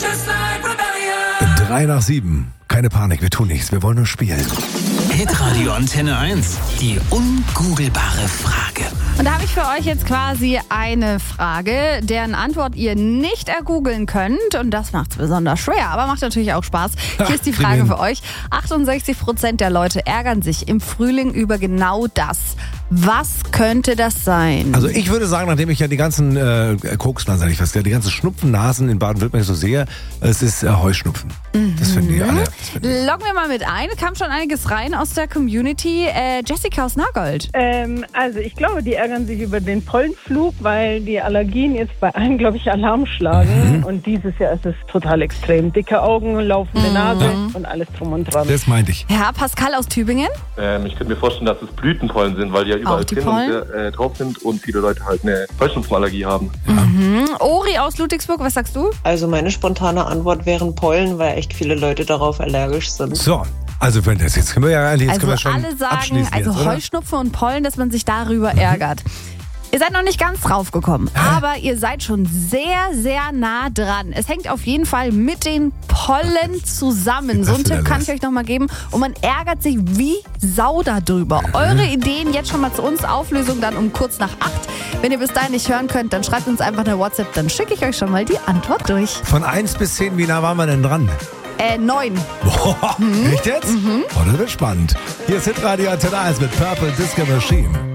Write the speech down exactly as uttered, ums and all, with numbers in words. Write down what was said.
Drei nach sieben. Keine Panik, wir tun nichts, wir wollen nur spielen. Hitradio Antenne eins, die ungoogelbare Frage. Und da habe ich für euch jetzt quasi eine Frage, deren Antwort ihr nicht ergoogeln könnt. Und das macht es besonders schwer, aber macht natürlich auch Spaß. Hier ist die Frage für euch. achtundsechzig Prozent der Leute ärgern sich im Frühling über genau das. Was könnte das sein? Also ich würde sagen, nachdem ich ja die ganzen äh, Kokspflanzen, sag ich was, die ganzen Schnupfennasen in Baden-Württemberg so sehe, es ist äh, Heuschnupfen. Mhm. Das finden die alle. Finden Loggen wir mal mit ein. Kam schon einiges rein aus der Community. Äh, Jessica aus Nagold. Ähm, also ich glaube, die ärgern sich über den Pollenflug, weil die Allergien jetzt bei allen, glaube ich, Alarm schlagen. Mhm. Und dieses Jahr ist es total extrem. Dicke Augen, laufende mhm. Nase und alles drum und dran. Das meinte ich. Ja, Pascal aus Tübingen. Ähm, ich könnte mir vorstellen, dass es Blütenpollen sind, weil die ja überall drin und, äh, drauf sind und viele Leute halt eine Heuschnupfenallergie haben. Ja. Mhm. Ori aus Ludwigsburg, was sagst du? Also meine spontane Antwort wären Pollen, weil echt viele Leute darauf allergisch sind. So. Also wenn das jetzt können wir ja jetzt also können wir schon alle sagen, also jetzt, Heuschnupfen und Pollen, dass man sich darüber mhm. ärgert. Ihr seid noch nicht ganz drauf gekommen, äh? aber ihr seid schon sehr, sehr nah dran. Es hängt auf jeden Fall mit den Pollen zusammen. So einen Tipp kann ich euch noch mal geben. Und man ärgert sich wie Sau darüber. Mhm. Eure Ideen jetzt schon mal zu uns. Auflösung dann um kurz nach acht. Wenn ihr bis dahin nicht hören könnt, dann schreibt uns einfach eine WhatsApp. Dann schicke ich euch schon mal die Antwort durch. Von eins bis zehn, wie nah waren wir denn dran? Äh, neun. Boah, mhm. Echt jetzt? Mhm. Oh, das wird spannend. Hier ist Hitradio Antenne eins mit Purple Disco Machine.